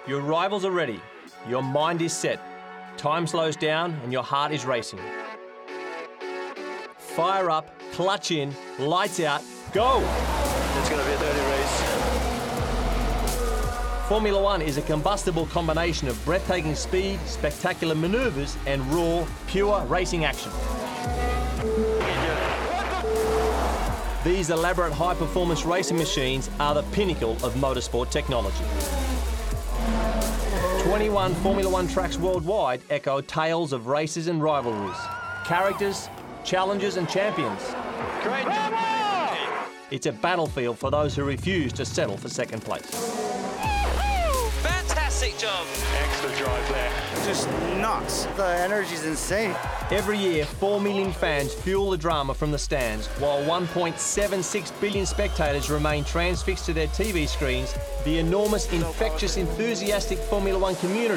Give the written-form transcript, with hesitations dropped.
Your rivals are ready. Your mind is set. Time slows down and your heart is racing. Fire up, clutch in, lights out, go! It's going to be a dirty race. Formula One is a combustible combination of breathtaking speed, spectacular manoeuvres and raw, pure racing action. These elaborate high-performance racing machines are the pinnacle of motorsport technology. 21 Formula One tracks worldwide echo tales of races and rivalries, characters, challenges and champions. Great. It's a battlefield for those who refuse to settle for second place. Fantastic job. Excellent drive there. Just nuts. The energy's insane. Every year, 4 million fans fuel the drama from the stands, while 1.76 billion spectators remain transfixed to their TV screens. The enormous, infectious, enthusiastic Formula One community